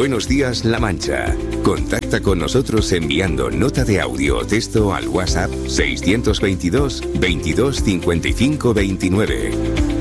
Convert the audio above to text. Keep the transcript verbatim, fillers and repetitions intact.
Buenos días, La Mancha. Contacta con nosotros enviando nota de audio o texto al WhatsApp seiscientos veintidós, veintidós, cincuenta y cinco, veintinueve.